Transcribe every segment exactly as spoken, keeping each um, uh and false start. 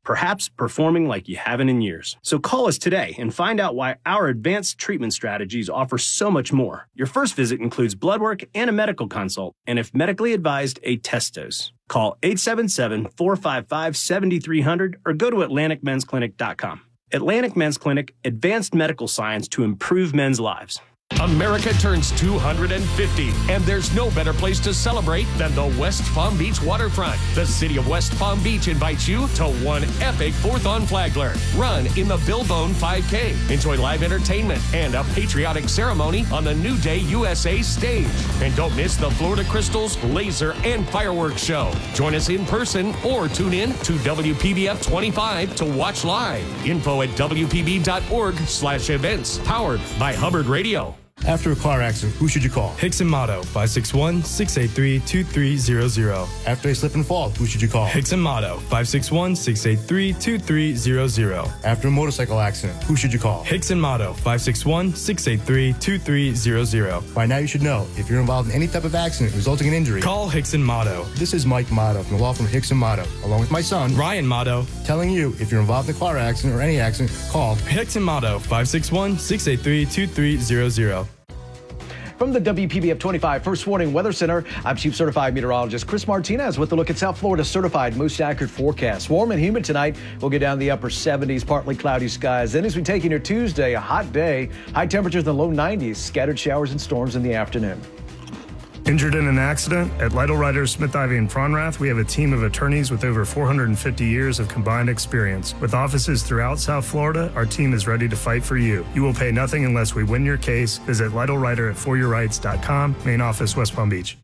perhaps performing like you haven't in years. So call us today and find out why our advanced treatment strategies offer so much more. Your first visit includes blood work and a medical consult, and if medically advised, a test dose. Call eight seven seven, four five five, seven three zero zero or go to atlantic men's clinic dot com. Atlantic Men's Clinic, advanced medical science to improve men's lives. America turns two hundred fifty, and there's no better place to celebrate than the West Palm Beach waterfront. The city of West Palm Beach invites you to one epic fourth on Flagler. Run in the Billbone five K. Enjoy live entertainment and a patriotic ceremony on the New Day U S A stage. And don't miss the Florida Crystals laser and fireworks show. Join us in person or tune in to W P B F twenty-five to watch live. Info at W P B dot org slash events. Powered by Hubbard Radio. After a car accident, who should you call? Hickson Motto, five six one, six eight three, two three zero zero. After a slip and fall, who should you call? Hickson Motto, five six one, six eight three, two three zero zero. After a motorcycle accident, who should you call? Hickson Motto, five six one, six eight three, two three zero zero. By now you should know, if you're involved in any type of accident resulting in injury, call Hickson Motto. This is Mike Motto from the law firm Hickson Motto, along with my son, Ryan Motto, telling you if you're involved in a car accident or any accident, call Hickson Motto, five six one, six eight three, two three zero zero. From the W P B F twenty-five First Warning Weather Center, I'm Chief Certified Meteorologist Chris Martinez with a look at South Florida's certified most accurate forecast. Warm and humid tonight. We'll get down the upper seventies, partly cloudy skies. Then as we take into Tuesday, a hot day. High temperatures in the low nineties. Scattered showers and storms in the afternoon. Injured in an accident? At Lytle Writers, Smith Ivey and Fronrath, we have a team of attorneys with over four hundred fifty years of combined experience. With offices throughout South Florida, our team is ready to fight for you. You will pay nothing unless we win your case. Visit Lytle Writer at for your rights dot com. Main office, West Palm Beach.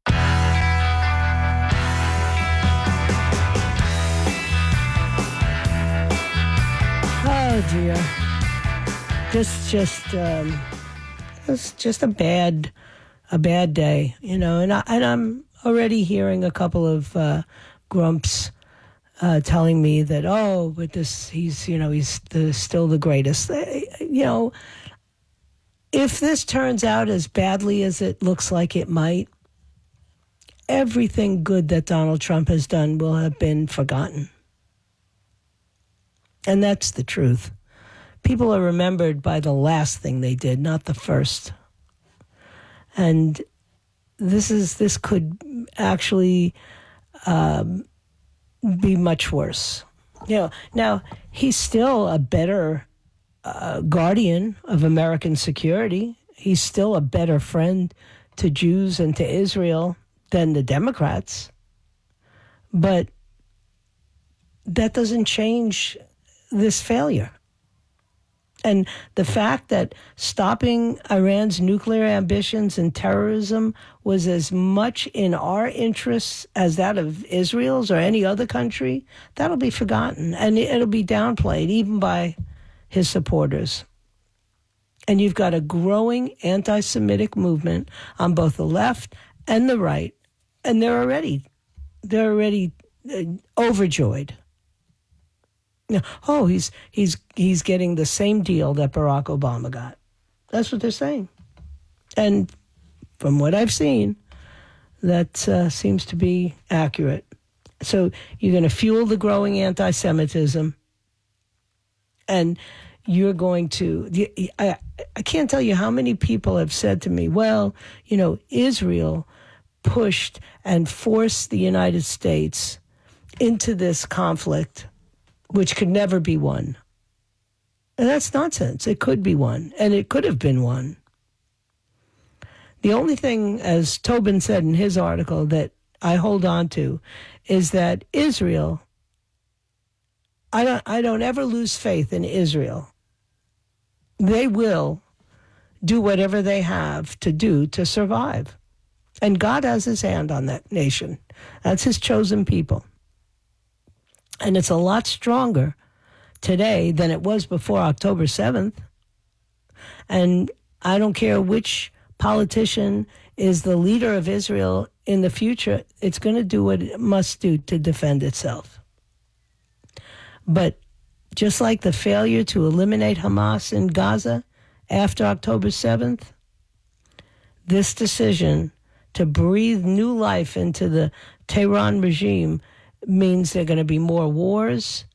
Oh, dear. This just, um, it's just a bad... a bad day, you know, and, I, and I'm already hearing a couple of uh, grumps uh, telling me that, oh, but this, he's, you know, he's the, still the greatest. You know, if this turns out as badly as it looks like it might, everything good that Donald Trump has done will have been forgotten. And that's the truth. People are remembered by the last thing they did, not the first. And this is this could actually um, be much worse. You know, now he's still a better uh, guardian of American security. He's still a better friend to Jews and to Israel than the Democrats. But that doesn't change this failure. And the fact that stopping Iran's nuclear ambitions and terrorism was as much in our interests as that of Israel's or any other country, that'll be forgotten. And it'll be downplayed even by his supporters. And you've got a growing anti-Semitic movement on both the left and the right. And they're already, they're already uh, overjoyed. Oh, he's he's he's getting the same deal that Barack Obama got. That's what they're saying. And from what I've seen, that uh, seems to be accurate. So you're going to fuel the growing anti-Semitism, and you're going to... I, I can't tell you how many people have said to me, well, you know, Israel pushed and forced the United States into this conflict which could never be won. And that's nonsense. It could be won, and it could have been won. The only thing, as Tobin said in his article, that I hold on to is that Israel, I don't, I don't ever lose faith in Israel. They will do whatever they have to do to survive. And God has his hand on that nation. That's his chosen people. And it's a lot stronger today than it was before October seventh. And I don't care which politician is the leader of Israel in the future, it's going to do what it must do to defend itself. But just like the failure to eliminate Hamas in Gaza after October seventh, this decision to breathe new life into the Tehran regime means there are going to be more wars